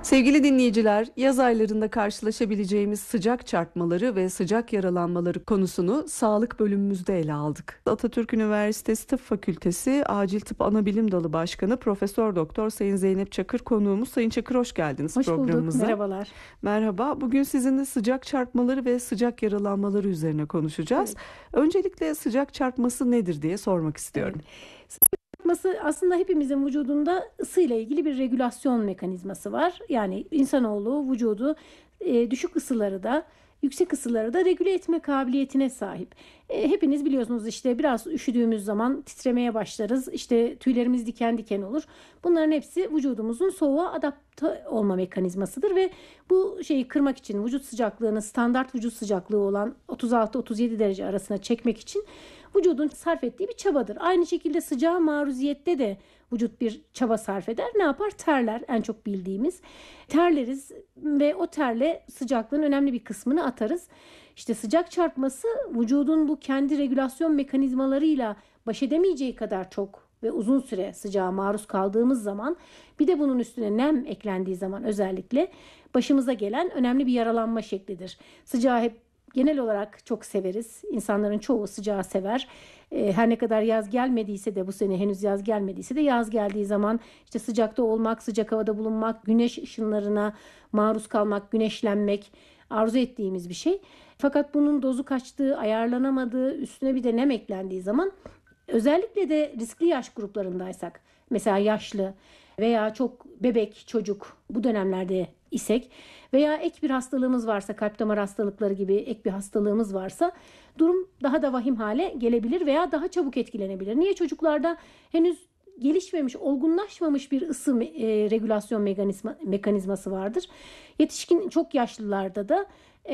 Sevgili dinleyiciler, yaz aylarında karşılaşabileceğimiz sıcak çarpmaları ve sıcak yaralanmaları konusunu sağlık bölümümüzde ele aldık. Atatürk Üniversitesi Tıp Fakültesi Acil Tıp Anabilim Dalı Başkanı Profesör Doktor Sayın Zeynep Çakır konuğumuz. Sayın Çakır, hoş geldiniz Hoş bulduk, programımıza. merhabalar. Merhaba. Bugün sizinle sıcak çarpmaları ve sıcak yaralanmaları üzerine konuşacağız. Evet. Öncelikle sıcak çarpması nedir diye sormak istiyorum. Sıcak çarpması aslında hepimizin vücudunda ısıyla ilgili bir regülasyon mekanizması var. Yani insanoğlu vücudu düşük ısıları da yüksek ısıları da regüle etme kabiliyetine sahip. Hepiniz biliyorsunuz işte biraz üşüdüğümüz zaman titremeye başlarız. İşte tüylerimiz diken diken olur. Bunların hepsi vücudumuzun soğuğa adapte olma mekanizmasıdır ve bu şeyi kırmak için vücut sıcaklığını standart vücut sıcaklığı olan 36-37 derece arasına çekmek için vücudun sarf ettiği bir çabadır. Aynı şekilde sıcağa maruziyette de vücut bir çaba sarf eder. Ne yapar? Terler, en çok bildiğimiz. Terleriz ve o terle sıcaklığın önemli bir kısmını atarız. İşte sıcak çarpması vücudun bu kendi regülasyon mekanizmalarıyla baş edemeyeceği kadar çok ve uzun süre sıcağa maruz kaldığımız zaman, bir de bunun üstüne nem eklendiği zaman özellikle başımıza gelen önemli bir yaralanma şeklidir. Sıcağı hep genel olarak çok severiz. İnsanların çoğu sıcağı sever. Her ne kadar yaz gelmediyse de, bu sene henüz yaz gelmediyse de, yaz geldiği zaman işte sıcakta olmak, sıcak havada bulunmak, güneş ışınlarına maruz kalmak, güneşlenmek arzu ettiğimiz bir şey. Fakat bunun dozu kaçtığı, ayarlanamadığı, üstüne bir de nem eklendiği zaman, özellikle de riskli yaş gruplarındaysak, mesela yaşlı veya çok bebek, çocuk bu dönemlerde isek veya ek bir hastalığımız varsa, kalp damar hastalıkları gibi ek bir hastalığımız varsa, durum daha da vahim hale gelebilir veya daha çabuk etkilenebilir. Niye? Çocuklarda henüz gelişmemiş, olgunlaşmamış bir ısı regülasyon mekanizması vardır. Yetişkin çok yaşlılarda da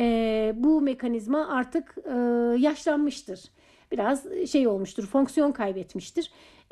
bu mekanizma artık yaşlanmıştır. Biraz şey olmuştur, fonksiyon kaybetmiştir.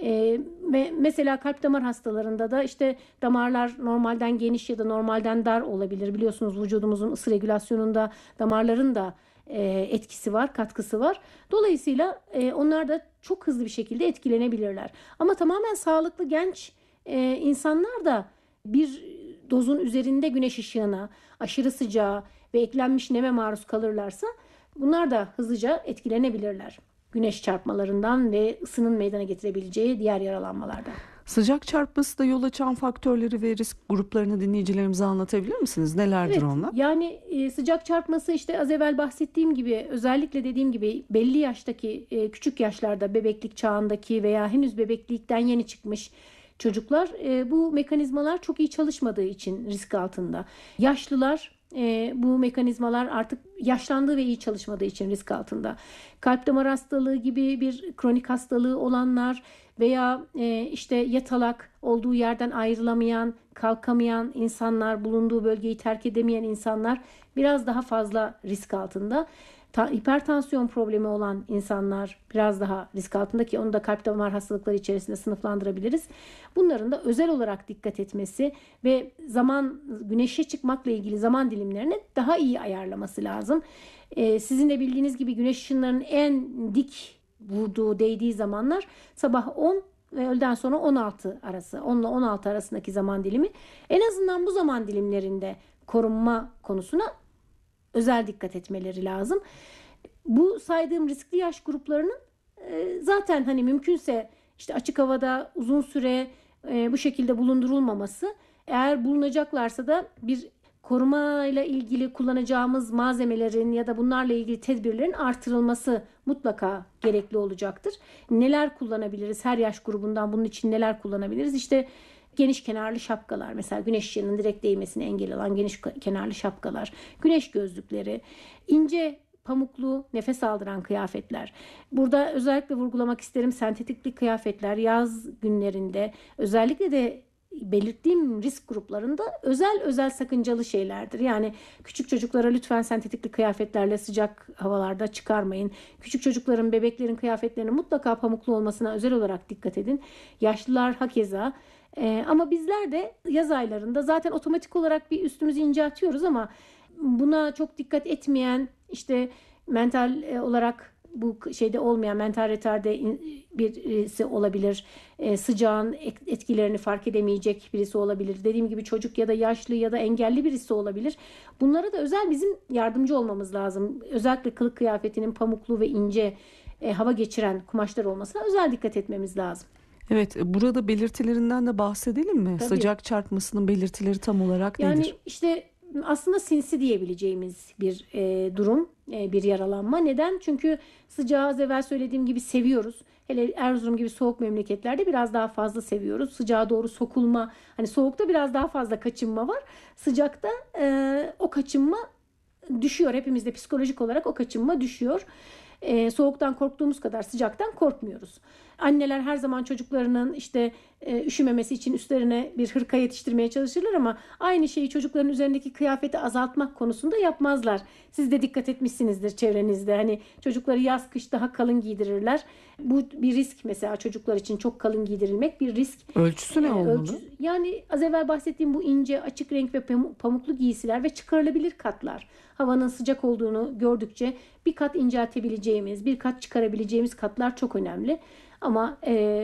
Ve mesela kalp damar hastalarında da işte damarlar normalden geniş ya da normalden dar olabilir. Biliyorsunuz vücudumuzun ısı regülasyonunda damarların da etkisi var, katkısı var. Dolayısıyla onlar da çok hızlı bir şekilde etkilenebilirler. Ama tamamen sağlıklı genç insanlar da bir dozun üzerinde güneş ışığına, aşırı sıcağa ve eklenmiş neme maruz kalırlarsa, bunlar da hızlıca etkilenebilirler. Güneş çarpmalarından ve ısının meydana getirebileceği diğer yaralanmalardan. Sıcak çarpması da yol açan faktörleri ve risk gruplarını dinleyicilerimize anlatabilir misiniz? Nelerdir Evet, onlar? yani sıcak çarpması işte az evvel bahsettiğim gibi, özellikle dediğim gibi belli yaştaki, küçük yaşlarda, bebeklik çağındaki veya henüz bebeklikten yeni çıkmış çocuklar, bu mekanizmalar çok iyi çalışmadığı için risk altında. Yaşlılar, bu mekanizmalar artık yaşlandığı ve iyi çalışmadığı için risk altında. Kalp damar hastalığı gibi bir kronik hastalığı olanlar veya işte yatalak, olduğu yerden ayrılamayan, kalkamayan insanlar, bulunduğu bölgeyi terk edemeyen insanlar biraz daha fazla risk altında. Hipertansiyon problemi olan insanlar biraz daha risk altında, ki onu da kalp damar hastalıkları içerisinde sınıflandırabiliriz. Bunların da özel olarak dikkat etmesi ve güneşe çıkmakla ilgili zaman dilimlerini daha iyi ayarlaması lazım. Sizin de bildiğiniz gibi güneş ışınlarının en dik vurduğu, değdiği zamanlar sabah 10 ve öğleden sonra 16 arası. 10 ile 16 arasındaki zaman dilimi. En azından bu zaman dilimlerinde korunma konusuna özel dikkat etmeleri lazım. Bu saydığım riskli yaş gruplarının zaten hani mümkünse işte açık havada uzun süre bu şekilde bulundurulmaması, eğer bulunacaklarsa da bir korumayla ilgili kullanacağımız malzemelerin ya da bunlarla ilgili tedbirlerin artırılması mutlaka gerekli olacaktır. Neler kullanabiliriz? Her yaş grubundan bunun için neler kullanabiliriz? İşte geniş kenarlı şapkalar, mesela güneş ışığının direkt değmesini engel alan geniş kenarlı şapkalar, güneş gözlükleri, ince pamuklu nefes aldıran kıyafetler. Burada özellikle vurgulamak isterim, sentetikli kıyafetler yaz günlerinde, özellikle de belirttiğim risk gruplarında özel sakıncalı şeylerdir. Yani küçük çocuklara lütfen sentetikli kıyafetlerle sıcak havalarda çıkarmayın. Küçük çocukların, bebeklerin kıyafetlerinin mutlaka pamuklu olmasına özel olarak dikkat edin. Yaşlılar hakeza. Ama bizler de yaz aylarında zaten otomatik olarak bir üstümüzü ince atıyoruz, ama buna çok dikkat etmeyen, işte mental olarak bu şeyde olmayan, mental retarde birisi olabilir. Sıcağın etkilerini fark edemeyecek birisi olabilir. Dediğim gibi çocuk ya da yaşlı ya da engelli birisi olabilir. Bunlara da özel bizim yardımcı olmamız lazım. Özellikle kılık kıyafetinin pamuklu ve ince hava geçiren kumaşlar olmasına özel dikkat etmemiz lazım. Evet, burada belirtilerinden de bahsedelim mi? Tabii. Sıcak çarpmasının belirtileri tam olarak Yani nedir? işte aslında sinsi diyebileceğimiz bir durum, bir yaralanma. Neden? Çünkü sıcağı az evvel söylediğim gibi seviyoruz. Hele Erzurum gibi soğuk memleketlerde biraz daha fazla seviyoruz. Sıcağa doğru sokulma, hani soğukta biraz daha fazla kaçınma var. Sıcakta o kaçınma düşüyor. Hepimizde psikolojik olarak o kaçınma düşüyor. Soğuktan korktuğumuz kadar sıcaktan korkmuyoruz. Anneler her zaman çocuklarının işte üşümemesi için üstlerine bir hırka yetiştirmeye çalışırlar ama aynı şeyi çocukların üzerindeki kıyafeti azaltmak konusunda yapmazlar. Siz de dikkat etmişsinizdir çevrenizde. Hani çocukları yaz kış daha kalın giydirirler. Bu bir risk, mesela çocuklar için çok kalın giydirilmek bir risk. Ölçüsü ne olmalı? Yani az evvel bahsettiğim bu ince, açık renk ve pamuklu giysiler ve çıkarılabilir katlar. Havanın sıcak olduğunu gördükçe bir kat inceltebileceğimiz, bir kat çıkarabileceğimiz katlar çok önemli. Ama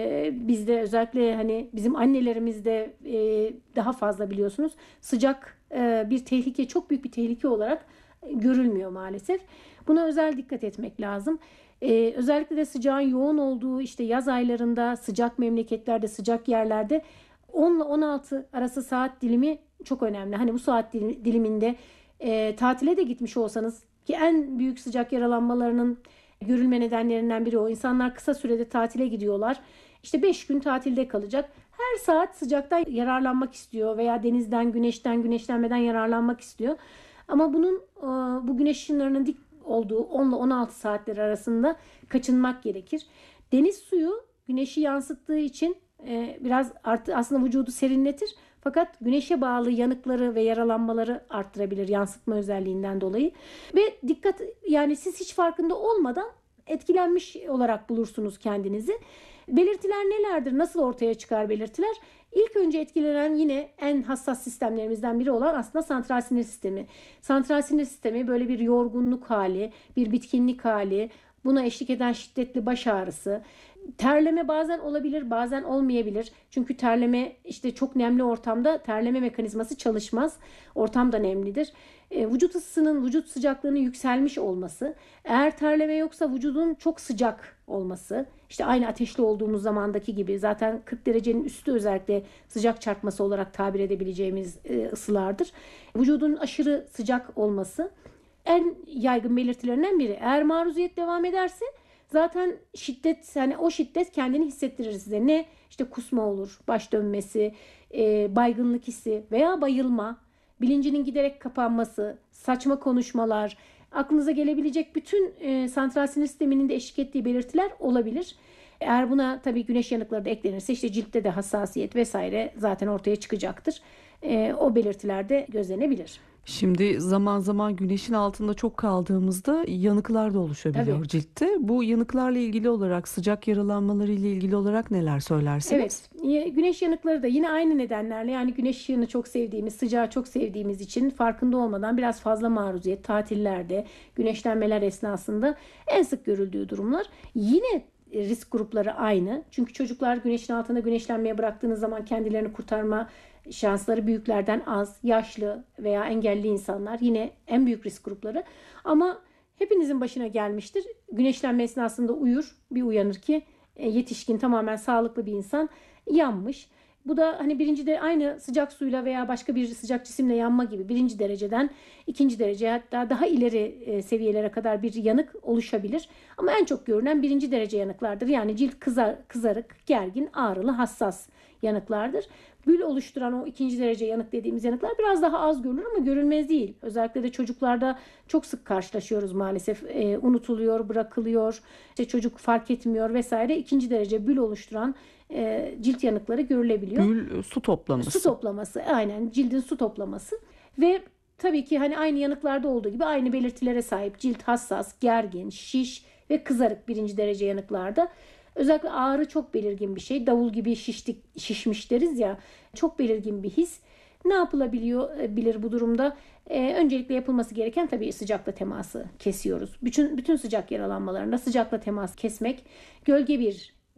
bizde özellikle hani bizim annelerimizde daha fazla biliyorsunuz sıcak bir tehlike, çok büyük bir tehlike olarak görülmüyor maalesef. Buna özel dikkat etmek lazım. Özellikle de sıcağın yoğun olduğu işte yaz aylarında sıcak memleketlerde, sıcak yerlerde 10 ile 16 arası saat dilimi çok önemli. Hani bu saat diliminde tatile de gitmiş olsanız, ki en büyük sıcak yaralanmalarının görülme nedenlerinden biri o. İnsanlar kısa sürede tatile gidiyorlar. İşte 5 gün tatilde kalacak. Her saat sıcaktan yararlanmak istiyor veya denizden, güneşten, güneşlenmeden yararlanmak istiyor. Ama bunun bu güneş ışınlarının dik olduğu 10 ile 16 saatler arasında kaçınmak gerekir. Deniz suyu güneşi yansıttığı için biraz aslında vücudu serinletir. Fakat güneşe bağlı yanıkları ve yaralanmaları arttırabilir yansıtma özelliğinden dolayı. Ve dikkat, yani siz hiç farkında olmadan etkilenmiş olarak bulursunuz kendinizi. Belirtiler nelerdir? Nasıl ortaya çıkar belirtiler? İlk önce etkilenen yine en hassas sistemlerimizden biri olan aslında santral sinir sistemi. Santral sinir sistemi böyle bir yorgunluk hali, bir bitkinlik hali, buna eşlik eden şiddetli baş ağrısı. Terleme bazen olabilir, bazen olmayabilir. Çünkü terleme, işte çok nemli ortamda terleme mekanizması çalışmaz. Ortam da nemlidir. Vücut ısısının, vücut sıcaklığının yükselmiş olması. Eğer terleme yoksa vücudun çok sıcak olması. İşte aynı ateşli olduğumuz zamandaki gibi, zaten 40 derecenin üstü özellikle sıcak çarpması olarak tabir edebileceğimiz ısılardır. Vücudun aşırı sıcak olması en yaygın belirtilerinden biri. Eğer maruziyet devam ederse zaten şiddet, hani o şiddet kendini hissettirir size. Ne işte kusma olur, baş dönmesi, baygınlık hissi veya bayılma, bilincinin giderek kapanması, saçma konuşmalar, aklınıza gelebilecek bütün santral sinir sisteminin de eşlik ettiği belirtiler olabilir. Eğer buna tabii güneş yanıkları da eklenirse işte ciltte de hassasiyet vesaire zaten ortaya çıkacaktır. O belirtiler de gözlenebilir. Şimdi zaman zaman güneşin altında çok kaldığımızda yanıklar da oluşabiliyor Tabii. ciltte. Bu yanıklarla ilgili olarak, sıcak yaralanmaları ile ilgili olarak neler söylersiniz? Evet, güneş yanıkları da yine aynı nedenlerle, yani güneş ışığını çok sevdiğimiz, sıcağı çok sevdiğimiz için farkında olmadan biraz fazla maruziyet, tatillerde, güneşlenmeler esnasında en sık görüldüğü durumlar. Yine risk grupları aynı. Çünkü çocuklar güneşin altında güneşlenmeye bıraktığınız zaman kendilerini kurtarma şansları büyüklerden az. Yaşlı veya engelli insanlar yine en büyük risk grupları. Ama hepinizin başına gelmiştir. Güneşlenme esnasında uyur, bir uyanır ki yetişkin, tamamen sağlıklı bir insan yanmış. Bu da hani birinci de aynı sıcak suyla veya başka bir sıcak cisimle yanma gibi birinci dereceden ikinci dereceye, hatta daha ileri seviyelere kadar bir yanık oluşabilir. Ama en çok görünen birinci derece yanıklardır. Yani cilt kızarık, gergin, ağrılı, hassas yanıklardır. Bül oluşturan o ikinci derece yanık dediğimiz yanıklar biraz daha az görülür ama görülmez değil. Özellikle de çocuklarda çok sık karşılaşıyoruz maalesef. Unutuluyor, bırakılıyor, işte çocuk fark etmiyor vesaire. İkinci derece bül oluşturan cilt yanıkları görülebiliyor. Bül, su toplaması. Su toplaması, aynen, cildin su toplaması ve tabii ki hani aynı yanıklarda olduğu gibi aynı belirtilere sahip cilt hassas, gergin, şiş ve kızarık birinci derece yanıklarda. Özellikle ağrı çok belirgin bir şey. Davul gibi şişmiş deriz ya. Çok belirgin bir his. Ne yapılabilir bu durumda? Öncelikle yapılması gereken tabii sıcakla teması kesiyoruz. Bütün sıcak yaralanmalarında sıcakla temas kesmek, gölge bir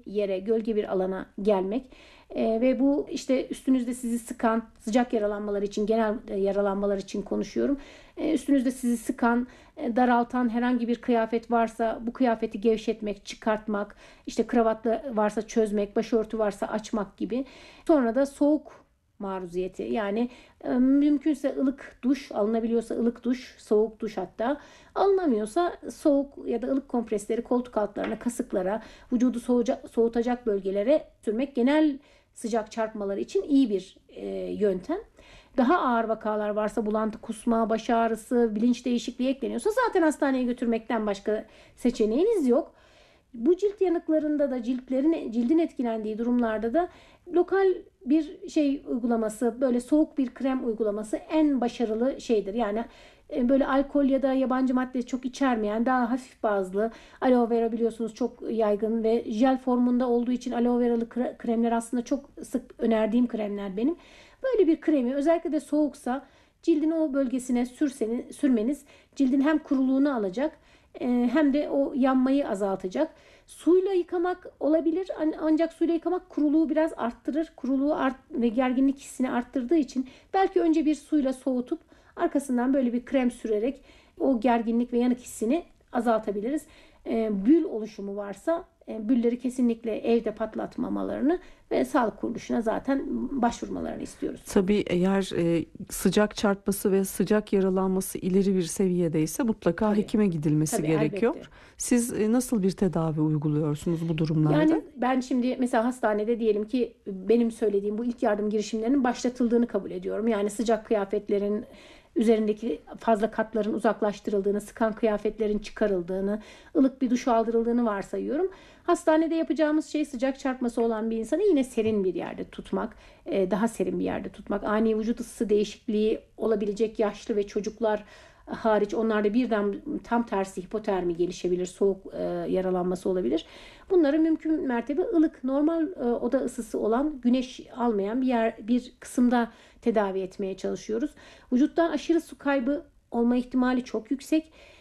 yere, gölge bir alana gelmek. Ve bu işte üstünüzde sizi sıkan sıcak yaralanmalar için, genel yaralanmalar için konuşuyorum. Üstünüzde sizi sıkan, daraltan herhangi bir kıyafet varsa bu kıyafeti gevşetmek, çıkartmak, işte kravatlı varsa çözmek, başörtü varsa açmak gibi. Sonra da soğuk maruziyeti, yani mümkünse ılık duş, alınabiliyorsa ılık duş, soğuk duş hatta. Alınamıyorsa soğuk ya da ılık kompresleri koltuk altlarına, kasıklara, vücudu soğutacak bölgelere sürmek genel sıcak çarpmaları için iyi bir yöntem. Daha ağır vakalar varsa, bulantı, kusma, baş ağrısı, bilinç değişikliği ekleniyorsa zaten hastaneye götürmekten başka seçeneğiniz yok. Bu cilt yanıklarında da cildin etkilendiği durumlarda da lokal bir şey uygulaması, böyle soğuk bir krem uygulaması en başarılı şeydir. Yani böyle alkol ya da yabancı madde çok içermeyen, daha hafif bazlı, aloe vera biliyorsunuz çok yaygın ve jel formunda olduğu için aloe veralı kremler aslında çok sık önerdiğim kremler benim. Böyle bir kremi özellikle de soğuksa cildin o bölgesine sürmeniz cildin hem kuruluğunu alacak hem de o yanmayı azaltacak. Suyla yıkamak olabilir ancak suyla yıkamak kuruluğu biraz arttırır. Kuruluğu ve gerginlik hissini arttırdığı için belki önce bir suyla soğutup arkasından böyle bir krem sürerek o gerginlik ve yanık hissini azaltabiliriz. Bül oluşumu varsa bülleri kesinlikle evde patlatmamalarını ve sağlık kuruluşuna zaten başvurmalarını istiyoruz. Tabii eğer sıcak çarpması ve sıcak yaralanması ileri bir seviyedeyse mutlaka Tabii. hekime gidilmesi Tabii, gerekiyor. elbette. Siz nasıl bir tedavi uyguluyorsunuz bu durumlarda? Yani ben şimdi mesela hastanede diyelim ki benim söylediğim bu ilk yardım girişimlerinin başlatıldığını kabul ediyorum. Yani sıcak kıyafetlerin üzerindeki fazla katların uzaklaştırıldığını, sıkan kıyafetlerin çıkarıldığını, ılık bir duş aldırıldığını varsayıyorum. Hastanede yapacağımız şey sıcak çarpması olan bir insanı yine serin bir yerde tutmak, daha serin bir yerde tutmak. Ani vücut ısısı değişikliği olabilecek yaşlı ve çocuklar hariç, onlarda birden tam tersi hipotermi gelişebilir, soğuk yaralanması olabilir. Bunları mümkün mertebe ılık, normal oda ısısı olan, güneş almayan bir kısımda tedavi etmeye çalışıyoruz. Vücuttan aşırı su kaybı olma ihtimali çok yüksek.